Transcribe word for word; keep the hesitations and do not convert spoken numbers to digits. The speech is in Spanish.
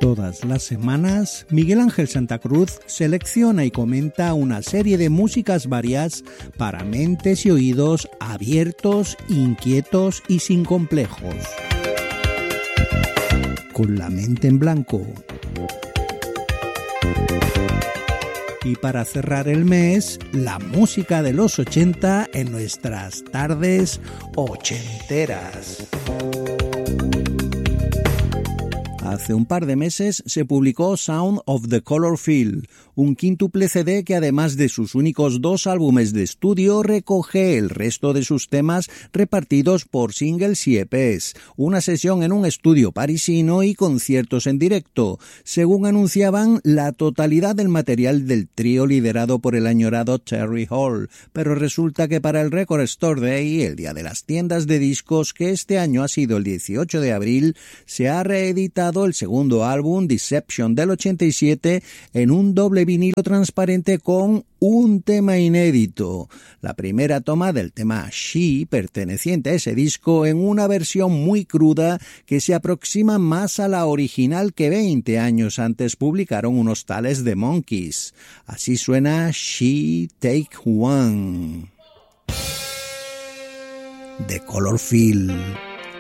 Todas las semanas, Miguel Ángel Santa Cruz selecciona y comenta una serie de músicas varias para mentes y oídos abiertos, inquietos y sin complejos. Con la mente en blanco. Y para cerrar el mes, la música de los ochenta en nuestras tardes ochenteras. Hace un par de meses se publicó Sound of the Color Field, un quíntuple C D que además de sus únicos dos álbumes de estudio recoge el resto de sus temas repartidos por singles y E Pes, una sesión en un estudio parisino y conciertos en directo. Según anunciaban, la totalidad del material del trío liderado por el añorado Terry Hall, pero resulta que para el Record Store Day, el día de las tiendas de discos, que este año ha sido el dieciocho de abril, se ha reeditado el segundo álbum, Deception, del ochenta y siete, en un doble vinilo transparente con un tema inédito. La primera toma del tema She, perteneciente a ese disco, en una versión muy cruda que se aproxima más a la original que veinte años antes publicaron unos tales The Monkees. Así suena She Take One. The Color Field.